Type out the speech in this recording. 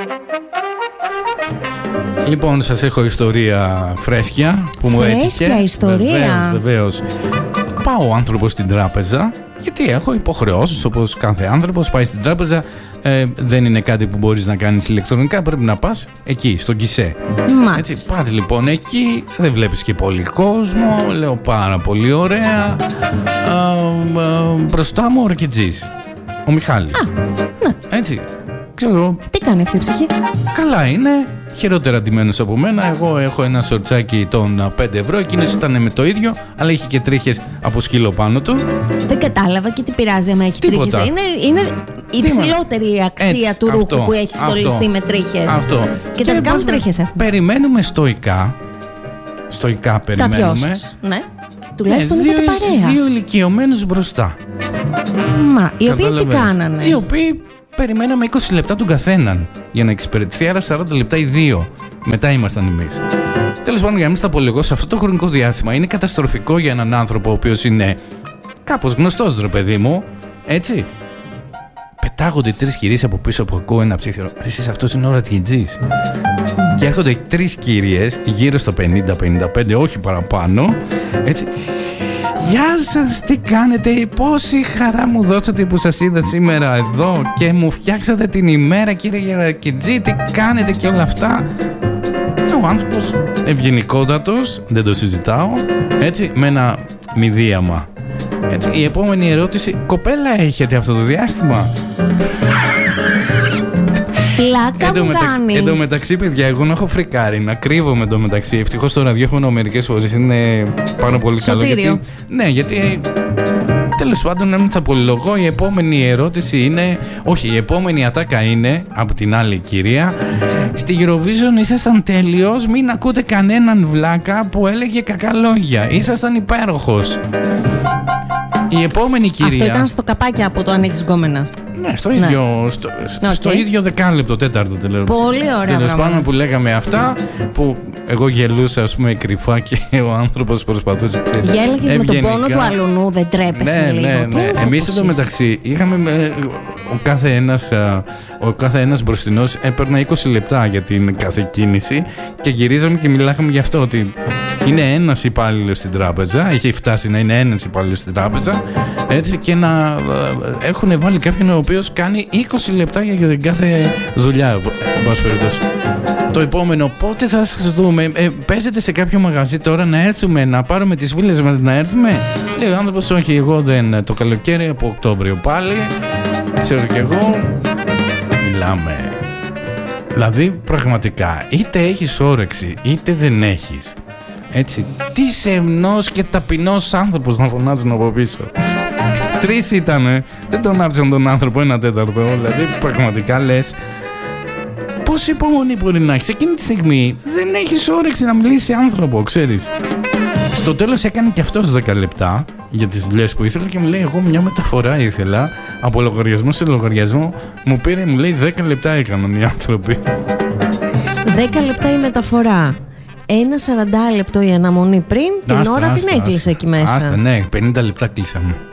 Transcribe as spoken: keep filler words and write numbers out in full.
Λοιπόν, σας έχω ιστορία φρέσκια που μου έτυχε. Φρέσκια ιστορία. Βεβαίως, βεβαίως. Πάω ο άνθρωπος στην τράπεζα, γιατί έχω υποχρεώσεις όπως κάθε άνθρωπος. Πάει στην τράπεζα, ε, δεν είναι κάτι που μπορείς να κάνεις ηλεκτρονικά, πρέπει να πας εκεί, στον γκισέ. Έτσι, πάτε λοιπόν εκεί, δεν βλέπεις και πολύ κόσμο, λέω πάρα πολύ ωραία. Α, α, μπροστά μου ο Ρακετζής, ο Μιχάλης. Α, ναι. Έτσι, ξέρω. Τι κάνει αυτή η ψυχή? Καλά είναι, χειρότερα ντυμένος από μένα. Εγώ έχω ένα σορτσάκι των πέντε ευρώ, εκείνος ήταν με το ίδιο, αλλά είχε και τρίχες από σκύλο πάνω του. Δεν κατάλαβα και τι πειράζει άμα έχει τρίχες. Είναι, είναι η υψηλότερη αξία Έτσι, του ρούχου αυτό, που έχει στολιστεί με τρίχες. Αυτό. Και, και τα κάνουν τρίχες έχουν. Περιμένουμε στοικά. Στοικά περιμένουμε. Τα ναι. Τουλάχιστον ναι, είχατε παρέα. Δύο ηλικιωμένους μπροστά. Μα, οι οποίοι τι κάνανε? Οι οποίοι περιμέναμε είκοσι λεπτά τον καθέναν για να εξυπηρετηθεί, άρα σαράντα λεπτά οι δύο. Μετά ήμασταν εμείς. Τέλος πάντων, για να μην στα απολογώ, σε αυτό το χρονικό διάστημα είναι καταστροφικό για έναν άνθρωπο ο οποίος είναι κάπως γνωστός, ρε παιδί μου. Έτσι. Πετάγονται τρεις κυρίες από πίσω που ακούω ένα ψήθυρο. Εσείς αυτός είναι ο Ρατζιτζής. Και έρχονται τρεις κυρίες γύρω στο πενήντα πενήντα πέντε, όχι παραπάνω. Έτσι. Γεια σας, τι κάνετε, πόση χαρά μου δώσατε που σας είδα σήμερα εδώ και μου φτιάξατε την ημέρα, κύριε Ρατζιτζή, τι κάνετε και όλα αυτά. Ο άνθρωπος ευγενικότατος, δεν το συζητάω, έτσι, με ένα μηδίαμα. Έτσι, η επόμενη ερώτηση, κοπέλα έχετε αυτό το διάστημα? Πλάκα μου κάνεις. Εν τω μεταξύ, παιδιά, εγώ να έχω φρικάρει, να κρύβω εν τω μεταξύ. Ευτυχώς το ραδιόφωνο μερικές φορές είναι πάρα πολύ καλό. Γιατί, ναι, γιατί τέλος πάντων, να μην θα πολυλογώ, η επόμενη ερώτηση είναι, όχι, η επόμενη ατάκα είναι από την άλλη κυρία. Στη Eurovision ήσασταν τέλειος, μην ακούτε κανέναν βλάκα που έλεγε κακά λόγια. Ήσασταν υπέροχος. Η επόμενη κυρία. Αυτό ήταν στο καπάκι από το ανοίξεις γκόμενα. Ναι, στο ίδιο, ναι. στο, okay. στο ίδιο δεκάλεπτο, τέταρτο τέλος. Πολύ ωραία. Τέλος πάντων που λέγαμε αυτά, που εγώ γελούσα, ας πούμε, κρυφά και ο άνθρωπος προσπαθούσε, ξέρεις, γέλεγες με τον πόνο του αλουνού, δεν τρέπεσαι ναι, λίγο? Ναι, ναι. Εμείς εδώ μεταξύ είχαμε, ο κάθε ένας, ο κάθε ένας μπροστινός έπαιρνα είκοσι λεπτά για την κάθε κίνηση και γυρίζαμε και μιλάγαμε γι' αυτό, ότι είναι ένας υπάλληλος στην τράπεζα, έχει φτάσει να είναι ένας υπάλληλος στην τράπεζα, έτσι, και να έχουν βάλει κάποιον ο οποίος κάνει είκοσι λεπτά για την κάθε δουλειά. Το επόμενο, πότε θα σας δούμε, ε, παίζετε σε κάποιο μαγαζί τώρα να έρθουμε, να πάρουμε τις φίλες μας να έρθουμε? Λέει ο άνθρωπος, όχι, εγώ δεν, το καλοκαίρι από Οκτώβριο πάλι, ξέρω κι εγώ, μιλάμε. Δηλαδή πραγματικά, είτε έχεις όρεξη, είτε δεν έχεις. Έτσι, τι σεμνός και ταπεινός άνθρωπος να φωνάζουν από πίσω. Τρεις ήτανε, δεν τον άφησαν τον άνθρωπο ένα τέταρτο, δηλαδή πραγματικά λες, πόση υπομονή μπορεί να έχεις εκείνη τη στιγμή? Δεν έχεις όρεξη να μιλήσεις σε άνθρωπο, ξέρεις. Στο τέλος έκανε και αυτός δέκα λεπτά για τις δουλειές που ήθελα και μου λέει, εγώ μια μεταφορά ήθελα από λογαριασμό σε λογαριασμό, μου πήρε, μου λέει, δέκα λεπτά έκαναν οι άνθρωποι. δέκα λεπτά η μεταφορά. Ένα σαράντα λεπτό η αναμονή πριν, την άστα, ώρα άστα, την έκλεισε άστα, εκεί μέσα. Άστα, ναι, πενήντα λεπτά κλείσαμε.